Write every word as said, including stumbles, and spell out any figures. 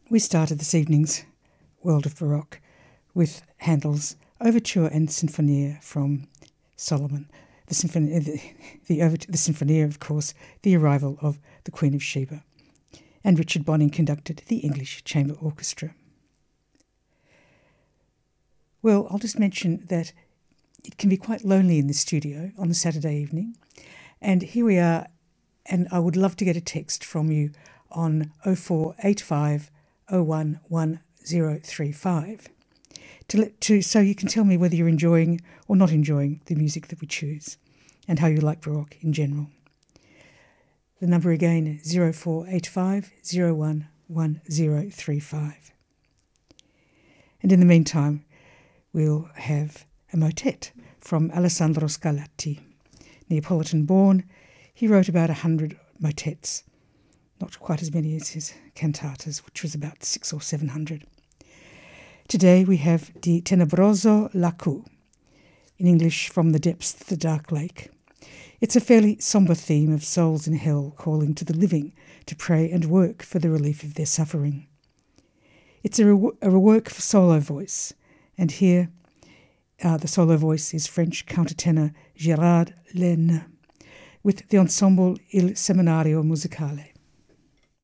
We started this evening's World of Baroque with Handel's Overture and Sinfonia from Solomon. The Sinfonia, the, the, the Sinfonia, of course, the arrival of the Queen of Sheba. And Richard Bonning conducted the English Chamber Orchestra. Well, I'll just mention that it can be quite lonely in the studio on a Saturday evening. And here we are, and I would love to get a text from you on oh four eight five oh one one oh three five to, let, to so you can tell me whether you're enjoying or not enjoying the music that we choose and how you like Baroque in general. The number again is oh four eight five oh one one oh three five. And in the meantime, we'll have a motet from Alessandro Scarlatti. Neapolitan born, he wrote about a hundred motets, not quite as many as his cantatas, which was about six or seven hundred. Today we have Di Tenebroso Lacu, in English, From the Depths of the Dark Lake. It's a fairly sombre theme of souls in hell calling to the living to pray and work for the relief of their suffering. It's a, re- a work for solo voice, and here uh, the solo voice is French countertenor Gérard Laine with the ensemble Il Seminario Musicale.